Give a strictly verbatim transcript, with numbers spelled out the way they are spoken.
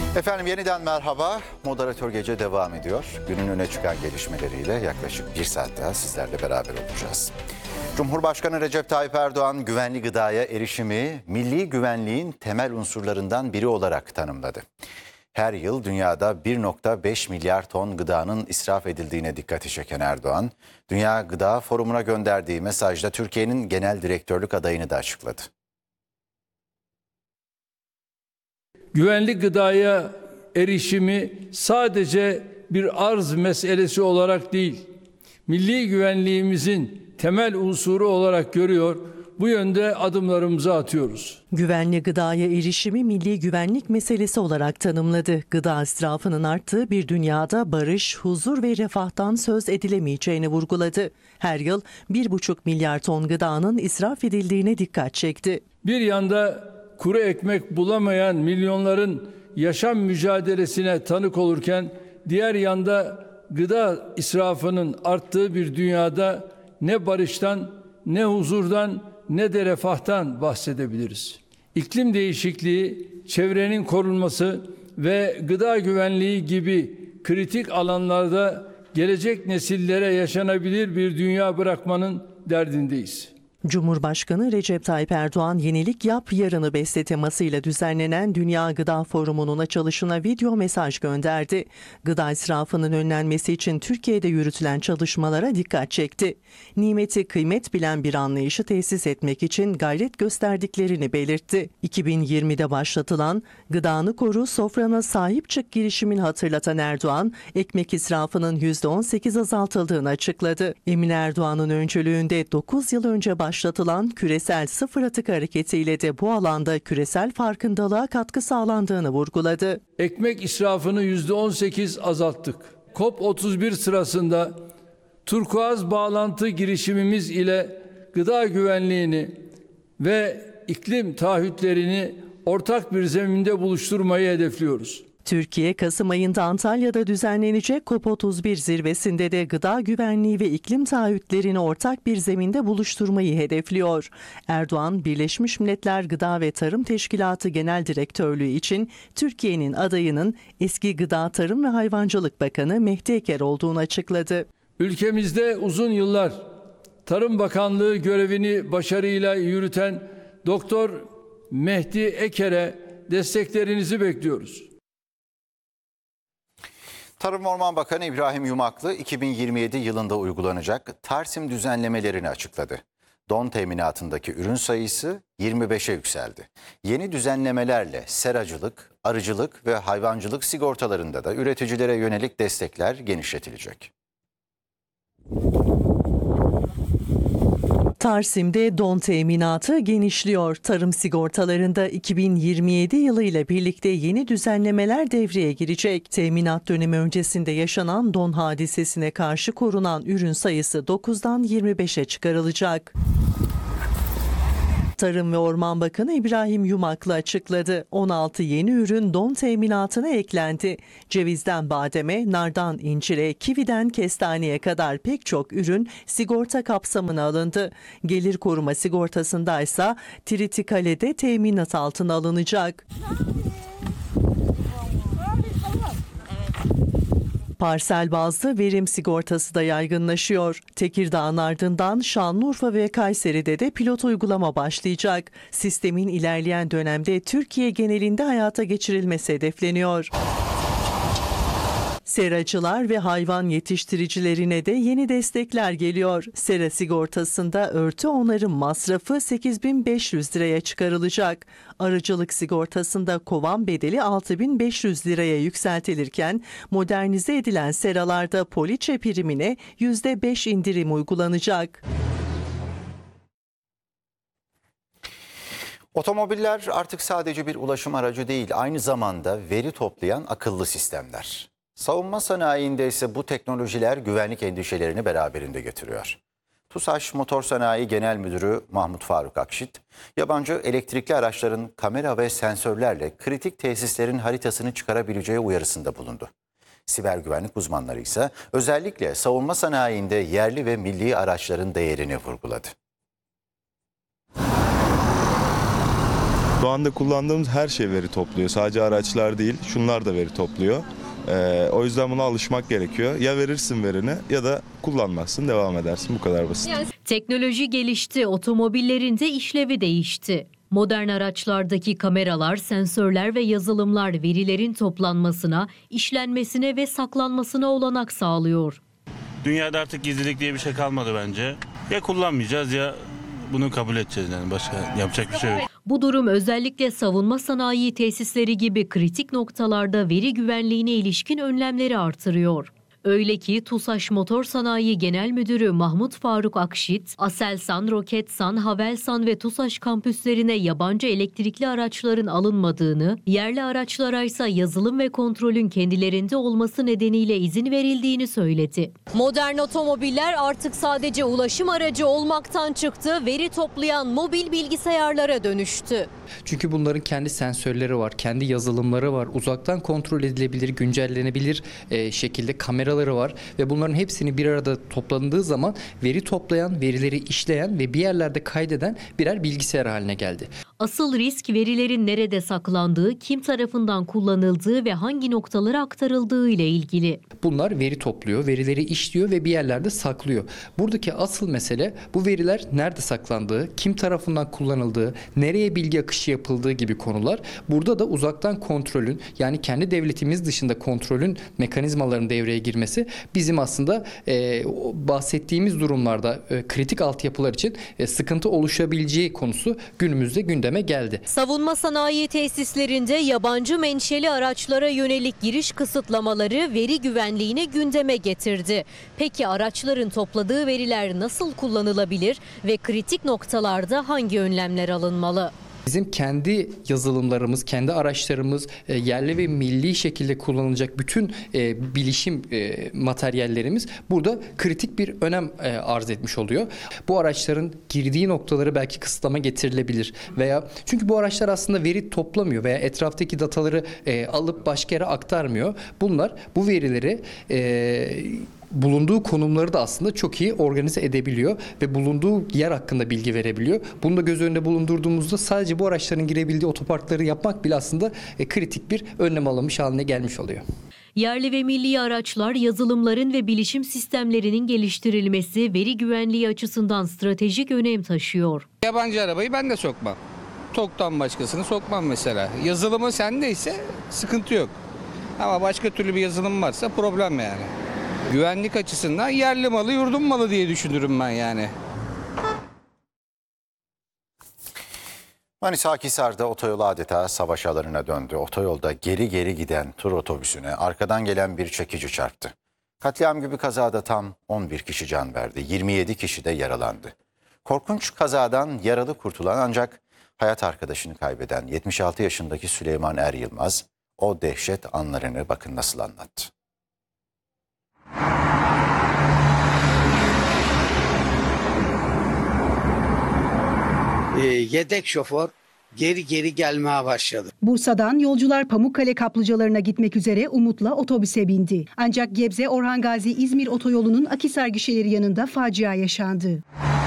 Efendim yeniden merhaba. Moderatör Gece devam ediyor. Günün öne çıkan gelişmeleriyle yaklaşık bir saat daha sizlerle beraber olacağız. Cumhurbaşkanı Recep Tayyip Erdoğan güvenli gıdaya erişimi milli güvenliğin temel unsurlarından biri olarak tanımladı. Her yıl dünyada bir virgül beş milyar ton gıdanın israf edildiğine dikkati çeken Erdoğan, Dünya Gıda Forumu'na gönderdiği mesajda Türkiye'nin genel direktörlük adayını da açıkladı. Güvenli gıdaya erişimi sadece bir arz meselesi olarak değil, milli güvenliğimizin temel unsuru olarak görüyor, bu yönde adımlarımızı atıyoruz. Güvenli gıdaya erişimi milli güvenlik meselesi olarak tanımladı. Gıda israfının arttığı bir dünyada barış, huzur ve refahtan söz edilemeyeceğini vurguladı. Her yıl bir buçuk milyar ton gıdanın israf edildiğine dikkat çekti. Bir yanda kuru ekmek bulamayan milyonların yaşam mücadelesine tanık olurken, diğer yanda gıda israfının arttığı bir dünyada ne barıştan, ne huzurdan, ne de refahtan bahsedebiliriz. İklim değişikliği, çevrenin korunması ve gıda güvenliği gibi kritik alanlarda gelecek nesillere yaşanabilir bir dünya bırakmanın derdindeyiz. Cumhurbaşkanı Recep Tayyip Erdoğan Yenilik Yap Yarını Besle temasıyla düzenlenen Dünya Gıda Forumu'nun açılışına video mesaj gönderdi. Gıda israfının önlenmesi için Türkiye'de yürütülen çalışmalara dikkat çekti. Nimeti kıymet bilen bir anlayışı tesis etmek için gayret gösterdiklerini belirtti. iki bin yirmide başlatılan Gıdanı Koru Sofrana Sahip Çık girişimini hatırlatan Erdoğan, ekmek israfının yüzde on sekiz azaltıldığını açıkladı. Emine Erdoğan'ın öncülüğünde dokuz yıl önce başlatılan başlatılan küresel sıfır atık hareketiyle de bu alanda küresel farkındalığa katkı sağlandığını vurguladı. Ekmek israfını yüzde on sekiz azalttık. COP otuz bir sırasında turkuaz bağlantı girişimimiz ile gıda güvenliğini ve iklim taahhütlerini ortak bir zeminde buluşturmayı hedefliyoruz. Türkiye, Kasım ayında Antalya'da düzenlenecek COP otuz bir zirvesinde de gıda güvenliği ve iklim taahhütlerini ortak bir zeminde buluşturmayı hedefliyor. Erdoğan, Birleşmiş Milletler Gıda ve Tarım Teşkilatı Genel Direktörlüğü için Türkiye'nin adayının eski Gıda, Tarım ve Hayvancılık Bakanı Mehdi Eker olduğunu açıkladı. Ülkemizde uzun yıllar Tarım Bakanlığı görevini başarıyla yürüten Doktor Mehdi Eker'e desteklerinizi bekliyoruz. Tarım ve Orman Bakanı İbrahim Yumaklı iki bin yirmi yedi yılında uygulanacak Tarsim düzenlemelerini açıkladı. Don teminatındaki ürün sayısı yirmi beşe yükseldi. Yeni düzenlemelerle seracılık, arıcılık ve hayvancılık sigortalarında da üreticilere yönelik destekler genişletilecek. Tarsim'de don teminatı genişliyor. Tarım sigortalarında iki bin yirmi yedi yılı ile birlikte yeni düzenlemeler devreye girecek. Teminat dönemi öncesinde yaşanan don hadisesine karşı korunan ürün sayısı dokuzdan yirmi beşe çıkarılacak. Tarım ve Orman Bakanı İbrahim Yumaklı açıkladı. on altı yeni ürün don teminatına eklendi. Cevizden bademe, nardan incire, kividen kestaneye kadar pek çok ürün sigorta kapsamına alındı. Gelir koruma sigortasında ise tritikale teminat altına alınacak. Parsel bazlı verim sigortası da yaygınlaşıyor. Tekirdağ'ın ardından Şanlıurfa ve Kayseri'de de pilot uygulama başlayacak. Sistemin ilerleyen dönemde Türkiye genelinde hayata geçirilmesi hedefleniyor. Seracılar ve hayvan yetiştiricilerine de yeni destekler geliyor. Sera sigortasında örtü onarım masrafı sekiz bin beş yüz liraya çıkarılacak. Arıcılık sigortasında kovan bedeli altı bin beş yüz liraya yükseltilirken modernize edilen seralarda poliçe primine yüzde beş indirim uygulanacak. Otomobiller artık sadece bir ulaşım aracı değil, aynı zamanda veri toplayan akıllı sistemler. Savunma sanayinde ise bu teknolojiler güvenlik endişelerini beraberinde getiriyor. TUSAŞ Motor Sanayi Genel Müdürü Mahmut Faruk Akşit, yabancı elektrikli araçların kamera ve sensörlerle kritik tesislerin haritasını çıkarabileceği uyarısında bulundu. Siber güvenlik uzmanları ise özellikle savunma sanayinde yerli ve milli araçların değerini vurguladı. Şu anda kullandığımız her şey veri topluyor. Sadece araçlar değil, şunlar da veri topluyor. Ee, o yüzden buna alışmak gerekiyor. Ya verirsin verini ya da kullanmazsın, devam edersin. Bu kadar basit. Teknoloji gelişti, otomobillerin de işlevi değişti. Modern araçlardaki kameralar, sensörler ve yazılımlar verilerin toplanmasına, işlenmesine ve saklanmasına olanak sağlıyor. Dünyada artık gizlilik diye bir şey kalmadı bence. Ya kullanmayacağız ya bunu kabul edeceğiz, yani başka yapacak bir şey yok. Bu durum özellikle savunma sanayi tesisleri gibi kritik noktalarda veri güvenliğine ilişkin önlemleri artırıyor. Öyle ki TUSAŞ Motor Sanayi Genel Müdürü Mahmut Faruk Akşit, Aselsan, Roketsan, Havelsan ve TUSAŞ kampüslerine yabancı elektrikli araçların alınmadığını, yerli araçlara ise yazılım ve kontrolün kendilerinde olması nedeniyle izin verildiğini söyledi. Modern otomobiller artık sadece ulaşım aracı olmaktan çıktı, veri toplayan mobil bilgisayarlara dönüştü. Çünkü bunların kendi sensörleri var, kendi yazılımları var, uzaktan kontrol edilebilir, güncellenebilir e, şekilde kameraları var ve bunların hepsini bir arada toplandığı zaman veri toplayan, verileri işleyen ve bir yerlerde kaydeden birer bilgisayar haline geldi. Asıl risk verilerin nerede saklandığı, kim tarafından kullanıldığı ve hangi noktalara aktarıldığı ile ilgili. Bunlar veri topluyor, verileri işliyor ve bir yerlerde saklıyor. Buradaki asıl mesele bu veriler nerede saklandığı, kim tarafından kullanıldığı, nereye bilgi akışı yapıldığı gibi konular. Burada da uzaktan kontrolün, yani kendi devletimiz dışında kontrolün mekanizmalarının devreye girmesi bizim aslında e, bahsettiğimiz durumlarda e, kritik altyapılar için e, sıkıntı oluşabileceği konusu günümüzde gündeme geldi. Savunma sanayi tesislerinde yabancı menşeli araçlara yönelik giriş kısıtlamaları veri güvenliğini gündeme getirdi. Peki araçların topladığı veriler nasıl kullanılabilir ve kritik noktalarda hangi önlemler alınmalı? Bizim kendi yazılımlarımız, kendi araçlarımız, e, yerli ve milli şekilde kullanılacak bütün e, bilişim e, materyallerimiz burada kritik bir önem e, arz etmiş oluyor. Bu araçların girdiği noktaları belki kısıtlama getirilebilir veya çünkü bu araçlar aslında veri toplamıyor veya etraftaki dataları e, alıp başka yere aktarmıyor. Bunlar bu verileri e, bulunduğu konumları da aslında çok iyi organize edebiliyor ve bulunduğu yer hakkında bilgi verebiliyor. Bunu da göz önünde bulundurduğumuzda sadece bu araçların girebildiği otoparkları yapmak bile aslında e, kritik bir önlem alınmış haline gelmiş oluyor. Yerli ve milli araçlar, yazılımların ve bilişim sistemlerinin geliştirilmesi veri güvenliği açısından stratejik önem taşıyor. Yabancı arabayı ben de sokmam. TOG'dan başkasını sokmam mesela. Yazılımı sendeyse sıkıntı yok. Ama başka türlü bir yazılım varsa problem yani. Güvenlik açısından yerli malı yurdum malı diye düşünürüm ben yani. Manisa Akhisar'da otoyol adeta savaş alanına döndü. Otoyolda geri geri giden tur otobüsüne arkadan gelen bir çekici çarptı. Katliam gibi kazada tam on bir kişi can verdi. yirmi yedi kişi de yaralandı. Korkunç kazadan yaralı kurtulan ancak hayat arkadaşını kaybeden yetmiş altı yaşındaki Süleyman Er Yılmaz o dehşet anlarını bakın nasıl anlattı. Ee, yedek şoför geri geri gelmeye başladı. Bursa'dan yolcular Pamukkale kaplıcalarına gitmek üzere umutla otobüse bindi. Ancak Gebze Orhan Gazi İzmir otoyolunun Akhisar gişeleri yanında facia yaşandı.